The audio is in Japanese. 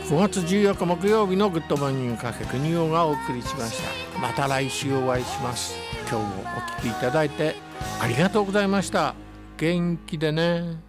5月14日木曜日のグッドモーニングカフェ国尾がお送りしました。また来週お会いします。今日もお聞きいただいてありがとうございました。元気でね。